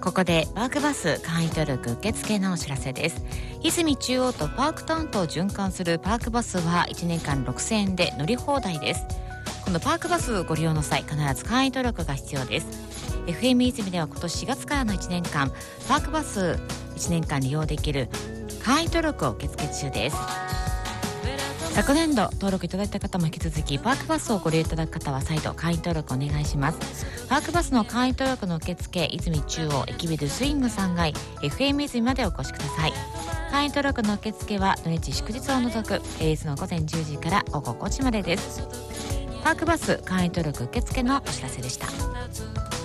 ここでパークバス会員登録受付のお知らせです。泉中央とパークタウンとを循環するパークバスは1年間6000円で乗り放題です。このパークバスご利用の際、必ず会員登録が必要です。 FM 泉では今年4月からの1年間パークバス1年間利用できる会員登録を受付中です。昨年度登録いただいた方も引き続きパークバスをご利用いただく方は再度会員登録お願いします。パークバスの会員登録の受付、泉中央駅ビルスイング3階 FM 泉までお越しください。会員登録の受付は土日祝日を除く平日の午前10時から午後5時までです。パークバス会員登録受付のお知らせでした。